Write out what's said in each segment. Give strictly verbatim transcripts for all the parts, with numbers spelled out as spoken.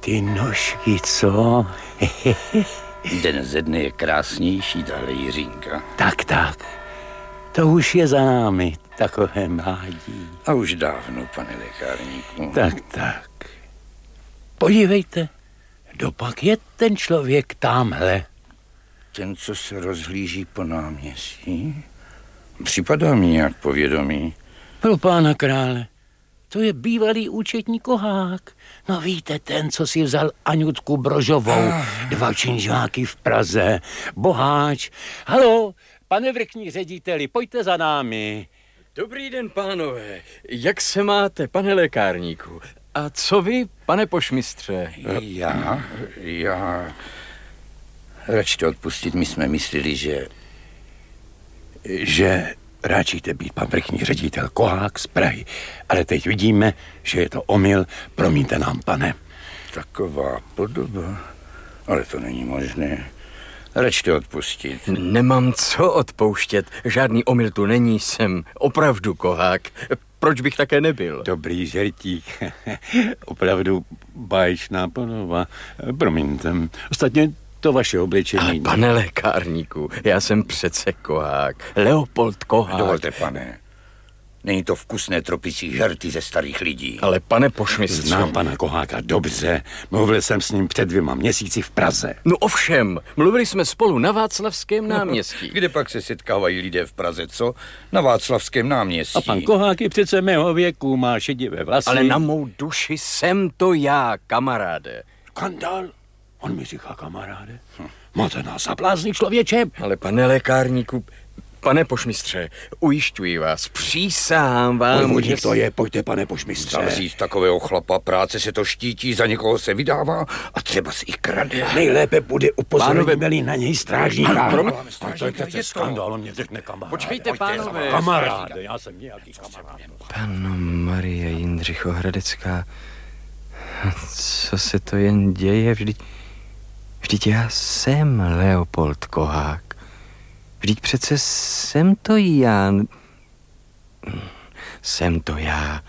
ty nožky, co? Den ze dne je krásnější, tahle Jiřínka. Tak, tak. To už je za námi, takové mládí. A už dávno, pane lékárníku. Tak, tak. Podívejte, dopak je ten člověk tamhle. Ten, co se rozhlíží po náměstí? Připadá mi nějak povědomí. Pro pána krále, to je bývalý účetní Kohák. No víte, ten, co si vzal Aňutku Brožovou, ah. dva činžáky v Praze, boháč. Halo, pane vrchní řediteli, pojďte za námi. Dobrý den, pánové. Jak se máte, pane lékárníku? A co vy, pane pošmistře? Já, já... Račte odpustit, my jsme mysleli, že... Že ráčíte být pan vrchní ředitel Kohák z Prahy. Ale teď vidíme, že je to omyl. Promiňte nám, pane. Taková podoba. Ale to není možné. Račte odpustit. Nemám co odpouštět. Žádný omyl tu není, jsem opravdu Kohák. Proč bych také nebyl? Dobrý žertík. Opravdu báječná podoba. Promiňte. Ostatně to vaše obličení... Ale pane lékárníku, já jsem přece Kohák. Leopold Kohák. Dovolte, pane. Není to vkusné tropicí žerty ze starých lidí. Ale pane pošmistře... Znám pana Koháka dobře. Mluvil jsem s ním před dvěma měsíci v Praze. No ovšem, mluvili jsme spolu na Václavském náměstí. Kde pak se setkávají lidé v Praze, co? Na Václavském náměstí. A pan Kohák je přece mého věku, má šedivé vlasy. Ale na mou duši jsem to já, kamaráde. Skandál? On mi říká kamaráde. Hm. Máte nás za blázny, člověče. Ale pane lékárníku, pane pošmistře, ujišťuji vás, přísahám vám, Podvodník že... to je, pojďte, pane pošmistře. Zavřít takového chlapa, práce se to štítí, za někoho se vydává a třeba si i krade. Nejlépe bude upozornit na něj strážníka. Promiň, to je přece skandál, on mě řekne kamaráde. Počkejte, pánové. Kamaráde, já jsem nějaký kamarád. Panno Marie Jindřichohradecká, co se to jen děje? Vždyť, vždyť já jsem Leopold Kohák. Vždyť přece jsem to já. Jsem to já.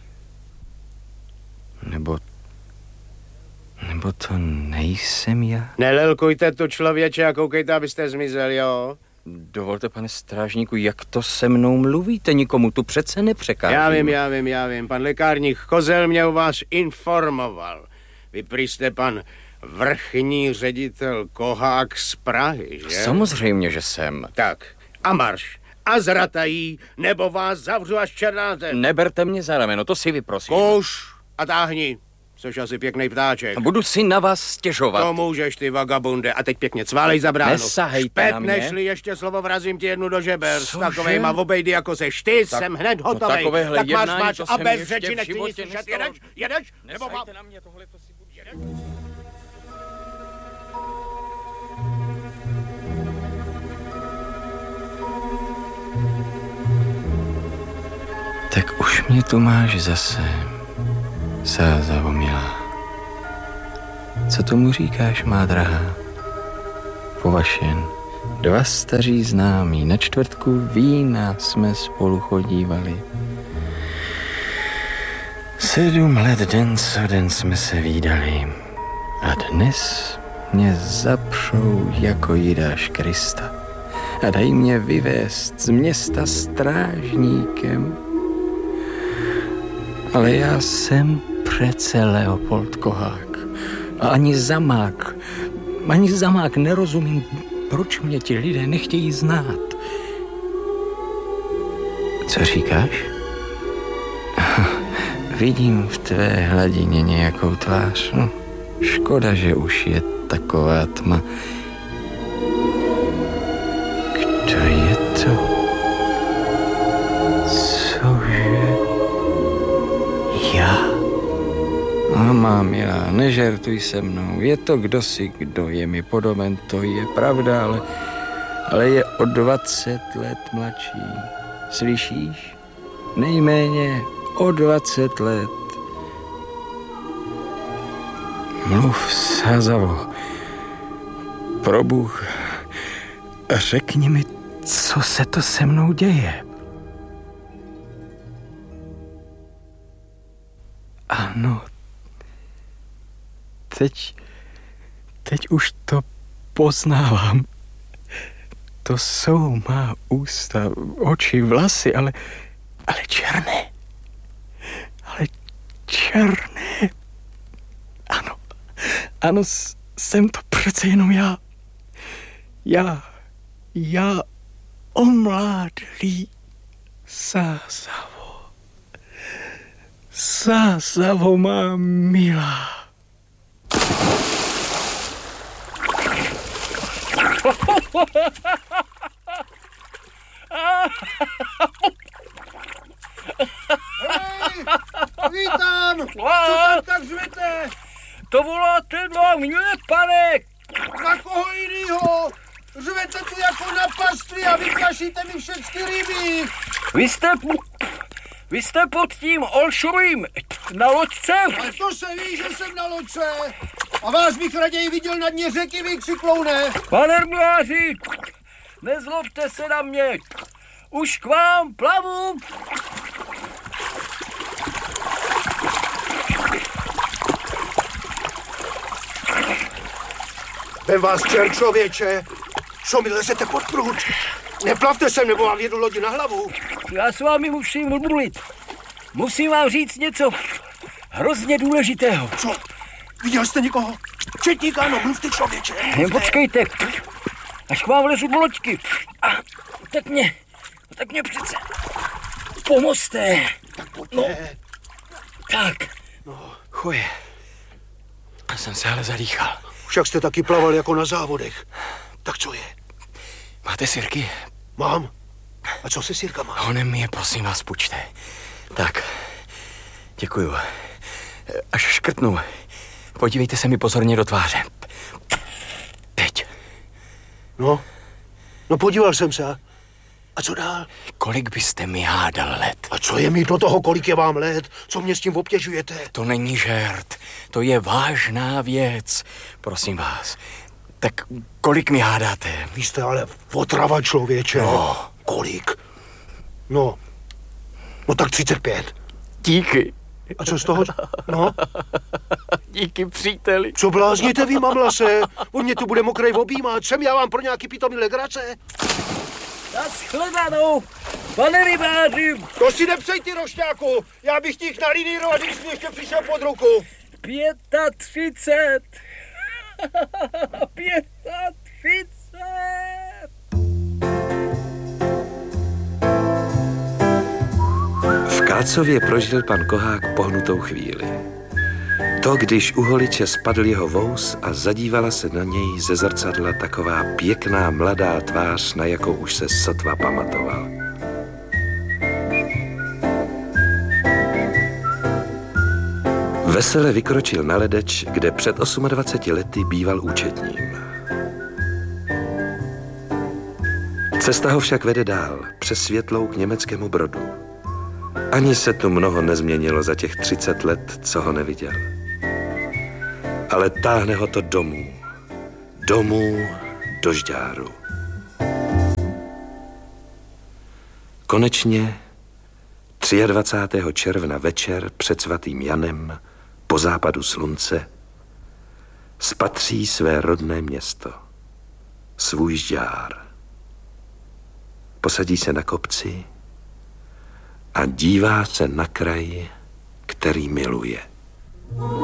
Nebo... Nebo to nejsem já? Nelelkujte tu, člověče, a koukejte, abyste zmizel, jo? Dovolte, pane strážníku, jak to se mnou mluvíte? Nikomu tu přece nepřekážím. Já vím, já vím, já vím. Pan lékárník Kozel mě o vás informoval. Vy prý jste pan vrchní ředitel Kohák z Prahy, že? Samozřejmě, že jsem. Tak, a marš. A zratají, nebo vás zavřu až černáte. Neberte mě za rameno, to si vyprosím. Kouš a táhni, což asi pěknej ptáček. Budu si na vás stěžovat. To můžeš, ty vagabunde. A teď pěkně cválej za bránu. Nesahejte na mě. Nešli ještě slovo, vrazím ti jednu do žeber. S takovejma obejdy, jako seš ty, tak, jsem hned hotovej. No tak máš máč to a bez ještě řeči v nechci nic životě slyšet. nestalo. Jedeš, jedeš, nebo mám... Nesahejte na mě, tohle to si budu... Jedeš? Tak už mě tu máš zase, Sázavo milá. Co tomu říkáš, má drahá? Povašen, dva staří známí, na čtvrtku vína jsme spolu chodívali. Sedm let den co den jsme se vídali a dnes mě zapřou jako Jidáš Krista a dají mě vyvést z města strážníkem. Ale já jsem přece Leopold Kohák. A ani zamák, ani zamák nerozumím, proč mě ti lidé nechtějí znát. Co říkáš? Vidím v tvé hladině nějakou tvář. No, škoda, že už je taková tma. Kdo je to? Cože? Já? A má milá, nežertuj se mnou. Je to kdosi, kdo je mi podoben, to je pravda, ale, ale je o dvacet let mladší. Slyšíš? Nejméně o dvacet let. Mluv, Sázavo. Pro Bůh, řekni mi, co se to se mnou děje. Ano, teď, teď už to poznávám. To jsou má ústa, oči, vlasy, ale, ale černé. Ale černé. Ano, ano, jsem to přece jenom já. Já, já omládlý Sázavo. Sázavo má milá. Hej, vítám! Co tam tak řvete? To voláte na mě, pane! Na koho jinýho? Řvete tu jako na pastvi a vyplašíte mi všechny ryby. Vy jste, vy jste pod tím Olšovým na loďce? Ale to se ví, že jsem na loďce. A vás bych raději viděl na dně řeky, vy křikloune. Pane Mláři, nezlobte se na mě. Už k vám plavu. Vem vás čer, člověče. Co mi lezete pod prut? Neplavte sem, nebo vám jedu lodi na hlavu. Já s vámi musím mluvit. Musím vám říct něco hrozně důležitého. Co? Viděl jste někoho? Četník, ano, mluvte, člověče. Jen počkejte, až k vám vlezu do loďky. A tak mě, tak mě přece pomozte. Tak pojďte. No, tak. No. Chuje, jsem se ale zadýchal. Však jste taky plaval jako na závodech. Tak co je? Máte sirky? Mám. A co se sirkama? Honem mi je, prosím vás, půjčte. Tak, děkuju. Až škrtnu, podívejte se mi pozorně do tváře. Teď. No, no podíval jsem se. A co dál? Kolik byste mi hádal let? A co je mi do toho, kolik je vám let? Co mě s tím obtěžujete? To není žert, to je vážná věc. Prosím vás, tak kolik mi hádáte? Vy jste ale otrava, člověče. No. Kolik? No, no tak třicet pět. Díky. A co z toho? No? Díky, příteli. Co blázníte vy, mamlase? On mě tu bude mokrej objímat. Jsem já vám pro nějaký pitomý legrace? Naschledanou, pane rybáři. To si nepřej, ty rošťáku. Já bych ti nalínírovat, když jsi ještě přišel pod ruku. Pětatřicet. Pětatřicet. V Kácově prožil pan Kohák pohnutou chvíli. To, když u holiče spadl jeho vous a zadívala se na něj ze zrcadla taková pěkná mladá tvář, na jakou už se sotva pamatoval. Vesele vykročil na ledeč, kde před dvaceti osmi lety býval účetním. Cesta ho však vede dál, přes Světlou k německému Brodu. Ani se tu mnoho nezměnilo za těch třicet let, co ho neviděl. Ale táhne ho to domů. Domů do Žďáru. Konečně dvacátého třetího června večer před svatým Janem po západu slunce spatří své rodné město, svůj Žďár. Posadí se na kopci a dívá se na kraj, který miluje.